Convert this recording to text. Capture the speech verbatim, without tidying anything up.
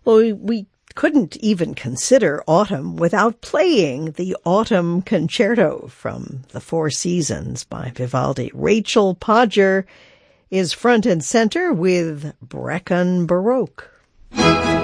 Well, we, we couldn't even consider autumn without playing the Autumn Concerto from The Four Seasons by Vivaldi. Rachel Podger is front and center with Brecon Baroque.